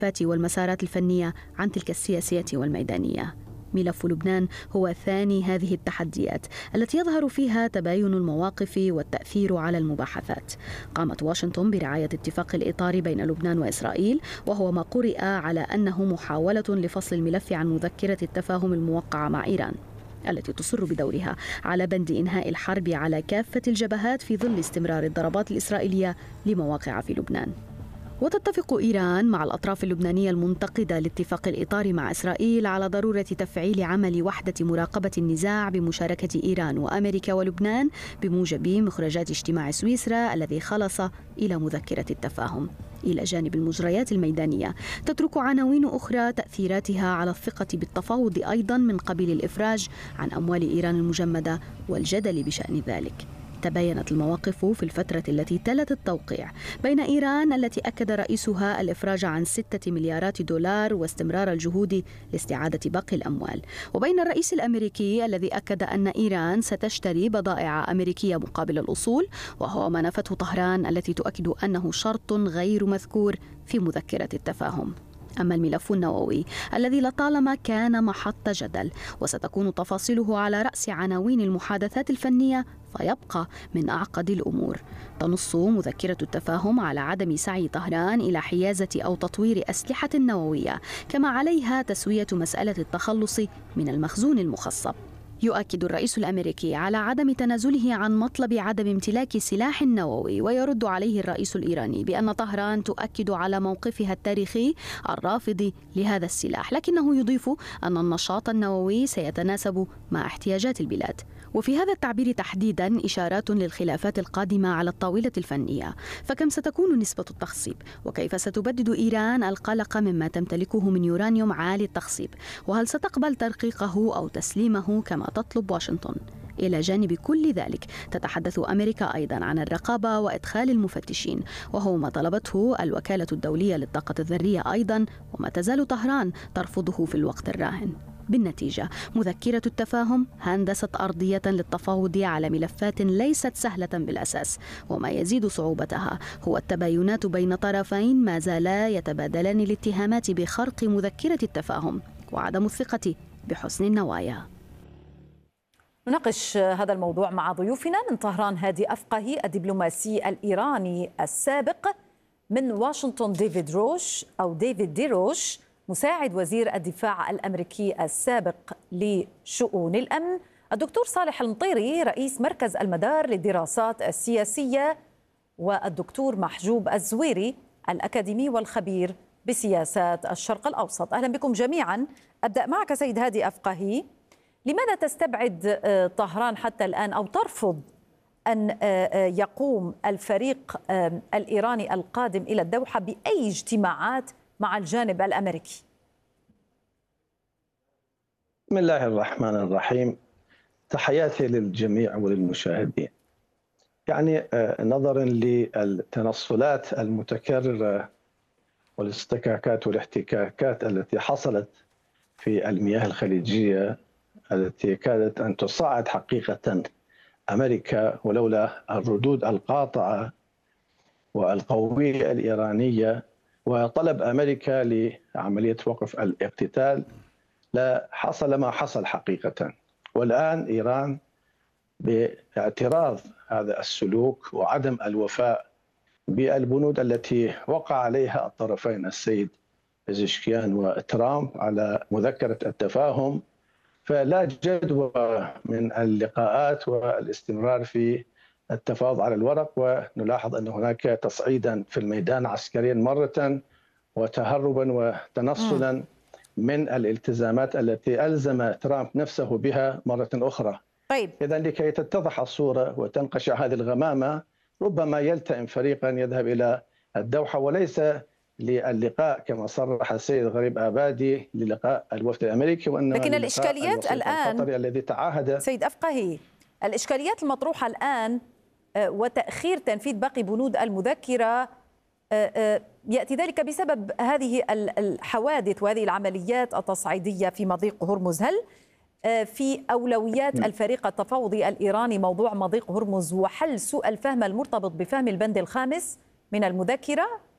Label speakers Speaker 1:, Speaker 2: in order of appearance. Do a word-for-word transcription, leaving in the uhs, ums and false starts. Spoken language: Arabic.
Speaker 1: والمسارات الفنية عن تلك السياسية والميدانية. ملف لبنان هو ثاني هذه التحديات التي يظهر فيها تباين المواقف والتأثير على المباحثات. قامت واشنطن برعاية اتفاق الإطار بين لبنان وإسرائيل، وهو ما قرئ على أنه محاولة لفصل الملف عن مذكرة التفاهم الموقعة مع إيران، التي تصر بدورها على بند إنهاء الحرب على كافة الجبهات في ظل استمرار الضربات الإسرائيلية لمواقع في لبنان. وتتفق إيران مع الأطراف اللبنانية المنتقدة لاتفاق الإطار مع إسرائيل على ضرورة تفعيل عمل وحدة مراقبة النزاع بمشاركة إيران وأمريكا ولبنان بموجب مخرجات اجتماع سويسرا الذي خلص إلى مذكرة التفاهم، إلى جانب المجريات الميدانية تترك عناوين أخرى تأثيراتها على الثقة بالتفاوض أيضا من قبيل الإفراج عن أموال إيران المجمدة والجدل بشأن ذلك. تباينت المواقف في الفترة التي تلت التوقيع بين إيران التي أكد رئيسها الإفراج عن ستة مليارات دولار واستمرار الجهود لاستعادة باقي الأموال، وبين الرئيس الأمريكي الذي أكد أن إيران ستشتري بضائع أمريكية مقابل الأصول، وهو ما نفته طهران التي تؤكد أنه شرط غير مذكور في مذكرة التفاهم. أما الملف النووي الذي لطالما كان محط جدل وستكون تفاصيله على رأس عناوين المحادثات الفنية، فيبقى من أعقد الأمور. تنص مذكرة التفاهم على عدم سعي طهران إلى حيازة أو تطوير أسلحة نووية، كما عليها تسوية مسألة التخلص من المخزون المخصب. يؤكد الرئيس الأمريكي على عدم تنازله عن مطلب عدم امتلاك سلاح نووي، ويرد عليه الرئيس الإيراني بأن طهران تؤكد على موقفها التاريخي الرافض لهذا السلاح، لكنه يضيف أن النشاط النووي سيتناسب مع احتياجات البلاد. وفي هذا التعبير تحديدا إشارات للخلافات القادمة على الطاولة الفنية، فكم ستكون نسبة التخصيب، وكيف ستبدد إيران القلق مما تمتلكه من يورانيوم عالي التخصيب، وهل ستقبل ترقيقه أو تسليمه كما تطلب واشنطن. إلى جانب كل ذلك تتحدث أمريكا أيضا عن الرقابة وإدخال المفتشين، وهو ما طلبته الوكالة الدولية للطاقة الذرية أيضا، وما تزال طهران ترفضه في الوقت الراهن. بالنتيجة مذكرة التفاهم هندست أرضية للتفاوض على ملفات ليست سهلة بالأساس، وما يزيد صعوبتها هو التباينات بين طرفين ما زالا يتبادلان الاتهامات بخرق مذكرة التفاهم وعدم الثقة بحسن النوايا.
Speaker 2: نناقش هذا الموضوع مع ضيوفنا من طهران هادي أفقهي الدبلوماسي الإيراني السابق، من واشنطن ديفيد روش أو ديفيد دي روش مساعد وزير الدفاع الأمريكي السابق لشؤون الأمن، الدكتور صالح المطيري رئيس مركز المدار للدراسات السياسية، والدكتور محجوب الزويري الأكاديمي والخبير بسياسات الشرق الأوسط. أهلا بكم جميعا. أبدأ معك سيد هادي أفقهي، لماذا تستبعد طهران حتى الآن أو ترفض أن يقوم الفريق الإيراني القادم إلى الدوحة بأي اجتماعات مع الجانب الأمريكي؟
Speaker 3: بسم الله الرحمن الرحيم. تحياتي للجميع وللمشاهدين. يعني نظرا للتنصلات المتكررة والاستكاكات والاحتكاكات التي حصلت في المياه الخليجية التي كادت أن تصعد حقيقة أمريكا، ولولا الردود القاطعة والقوية الإيرانية وطلب أمريكا لعملية وقف الاقتتال لا حصل ما حصل حقيقة. والآن إيران باعتراض هذا السلوك وعدم الوفاء بالبنود التي وقع عليها الطرفين السيد بزشكيان وترامب على مذكرة التفاهم، فلا جدوى من اللقاءات والاستمرار في التفاوض على الورق. ونلاحظ أن هناك تصعيدا في الميدان عسكريا مرة وتهربا وتنصلا من الالتزامات التي ألزم ترامب نفسه بها مرة أخرى.
Speaker 2: طيب.
Speaker 3: إذا لكي تتضح الصورة وتنقشع هذه الغمامة ربما يلتئم فريقا يذهب إلى الدوحة وليس للقاء كما صرح السيد غريب آبادي للقاء الوفد الأمريكي، وأنما
Speaker 2: لكن الإشكاليات الآن
Speaker 3: الذي تعاهد.
Speaker 2: سيد أفقهي، الإشكاليات المطروحة الآن وتأخير تنفيذ باقي بنود المذكرة يأتي ذلك بسبب هذه الحوادث وهذه العمليات التصعيدية في مضيق هرمز. هل في أولويات الفريق التفاوضي الإيراني موضوع مضيق هرمز وحل سوء الفهم المرتبط بفهم البند الخامس من المذكرة؟